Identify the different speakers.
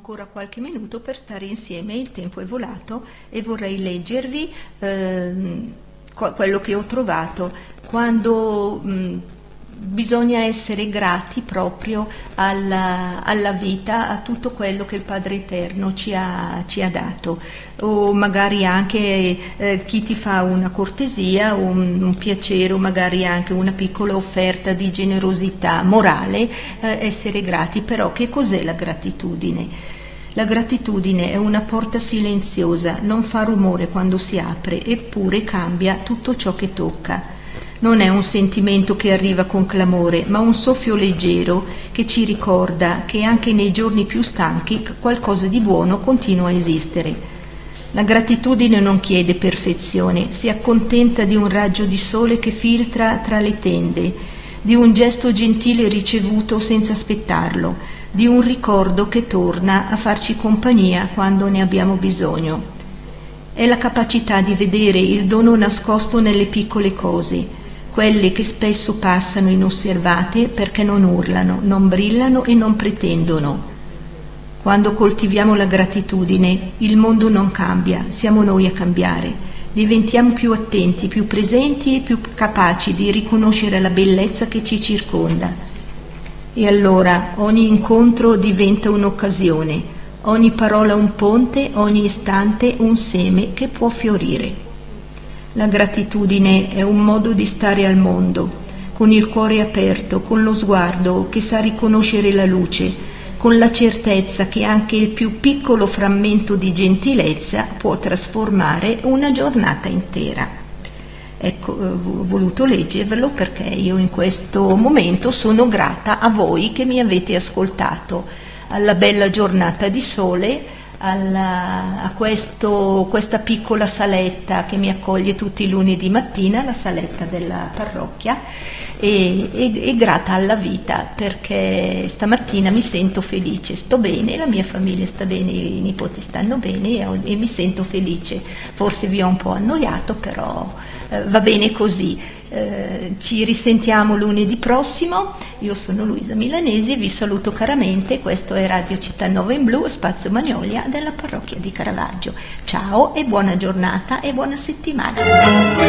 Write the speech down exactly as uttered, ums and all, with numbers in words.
Speaker 1: ancora qualche minuto per stare insieme, il tempo è volato e vorrei leggervi eh, quello che ho trovato quando mh, bisogna essere grati proprio alla, alla vita, a tutto quello che il Padre Eterno ci ha, ci ha dato, o magari anche eh, chi ti fa una cortesia, un, un piacere, o magari anche una piccola offerta di generosità morale, eh, essere grati. Però che cos'è la gratitudine? La gratitudine è una porta silenziosa, non fa rumore quando si apre, eppure cambia tutto ciò che tocca. Non è un sentimento che arriva con clamore, ma un soffio leggero che ci ricorda che anche nei giorni più stanchi qualcosa di buono continua a esistere. La gratitudine non chiede perfezione, si accontenta di un raggio di sole che filtra tra le tende, di un gesto gentile ricevuto senza aspettarlo, di un ricordo che torna a farci compagnia quando ne abbiamo bisogno. È la capacità di vedere il dono nascosto nelle piccole cose, quelle che spesso passano inosservate perché non urlano, non brillano e non pretendono. Quando coltiviamo la gratitudine, il mondo non cambia, siamo noi a cambiare. Diventiamo più attenti, più presenti e più capaci di riconoscere la bellezza che ci circonda. E allora ogni incontro diventa un'occasione, ogni parola un ponte, ogni istante un seme che può fiorire. La gratitudine è un modo di stare al mondo, con il cuore aperto, con lo sguardo che sa riconoscere la luce, con la certezza che anche il più piccolo frammento di gentilezza può trasformare una giornata intera. Ecco, ho voluto leggervelo perché io in questo momento sono grata a voi che mi avete ascoltato, alla bella giornata di sole, Alla, a questo, questa piccola saletta che mi accoglie tutti i lunedì mattina, la saletta della parrocchia, e, e, e grata alla vita perché stamattina mi sento felice, sto bene, la mia famiglia sta bene, i nipoti stanno bene e, e mi sento felice. Forse vi ho un po' annoiato, però eh, va bene così. Eh, ci risentiamo lunedì prossimo. Io sono Luisa Milanesi e vi saluto caramente. Questo è Radio Città Nuova in Blu, Spazio Magnolia della parrocchia di Caravaggio. Ciao e buona giornata e buona settimana.